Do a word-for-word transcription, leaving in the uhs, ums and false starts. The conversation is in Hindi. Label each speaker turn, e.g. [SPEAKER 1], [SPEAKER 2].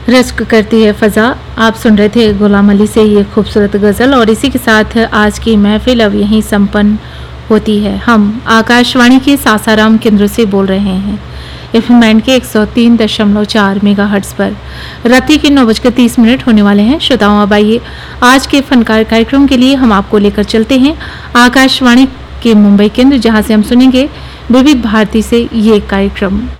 [SPEAKER 1] रश्क करती है फ़ज़ा। आप सुन रहे थे गुलाम अली से ये खूबसूरत गज़ल, और इसी के साथ आज की महफिल अब यहीं संपन्न होती है। हम आकाशवाणी के सासाराम केंद्र से बोल रहे हैं एफएम बैंड के एक सौ तीन दशमलव चार मेगाहर्ट्ज़ पर। रात्रि के नौ बजकर तीस मिनट होने वाले हैं। श्रोताओं, अब आइए आज के फनकार कार्यक्रम के लिए हम आपको लेकर चलते हैं आकाशवाणी के मुंबई केंद्र, जहां से हम सुनेंगे विविध भारती से ये कार्यक्रम।